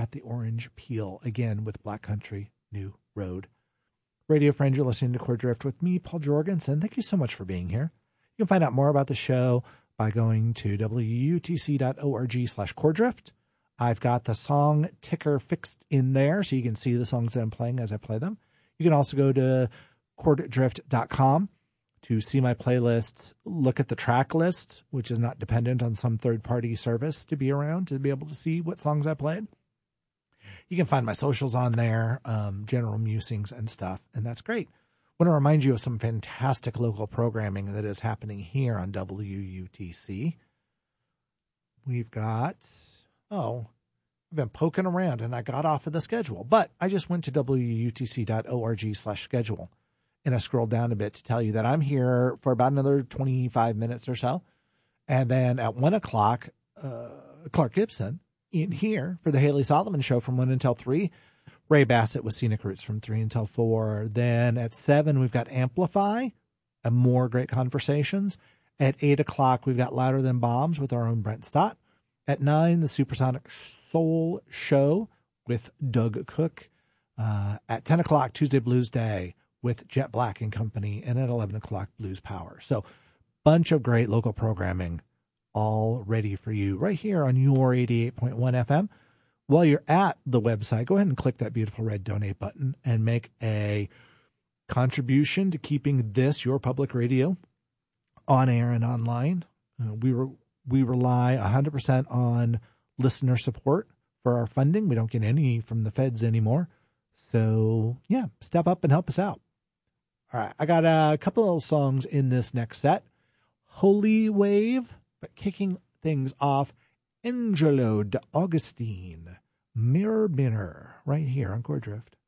at the Orange Peel, again with Black Country New Road. Radio friend, you're listening to Chord Drift with me, Paul Jorgensen. Thank you so much for being here. You can find out more about the show by going to wutc.org/chorddrift. I've got the song ticker fixed in there so you can see the songs that I'm playing as I play them. You can also go to chorddrift.com to see my playlist, look at the track list, which is not dependent on some third-party service to be around to be able to see what songs I played. You can find my socials on there, general musings and stuff, and that's great. I want to remind you of some fantastic local programming that is happening here on WUTC. We've got, I've been poking around and I got off of the schedule, but I just went to WUTC.org/schedule and I scrolled down a bit to tell you that I'm here for about another 25 minutes or so. And then at 1 o'clock, Clark Gibson in here for the Haley Solomon Show from 1 until 3. Ray Bassett with Scenic Roots from 3 until 4. Then at 7, we've got Amplify and more great conversations. At 8 o'clock, we've got Louder Than Bombs with our own Brent Stott. At 9, the Supersonic Soul Show with Doug Cook. At 10 o'clock, Tuesday Blues Day with Jet Black and Company. And at 11 o'clock, Blues Power. So bunch of great local programming all ready for you right here on your 88.1 FM. While you're at the website, go ahead and click that beautiful red donate button and make a contribution to keeping this, your public radio, on air and online. We rely 100% on listener support for our funding. We don't get any from the feds anymore. So, yeah, step up and help us out. All right, I got a couple of songs in this next set. Holy Wave, but kicking things off, Angelo D'Augustine, Mirror Mirror, right here on Chord Drift.